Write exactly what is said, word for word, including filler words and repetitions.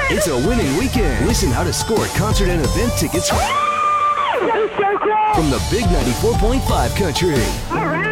It's a winning weekend. Listen how to score concert and event tickets That is so cool! from the Big ninety-four point five Country. All right!